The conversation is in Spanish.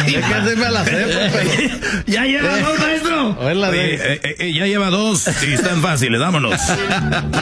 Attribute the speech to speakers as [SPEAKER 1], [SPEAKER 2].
[SPEAKER 1] Es que se me la sé, pero...
[SPEAKER 2] ¿Ya lleva dos, maestro?
[SPEAKER 1] Oye,
[SPEAKER 2] ya lleva dos. Sí, están fáciles, vámonos.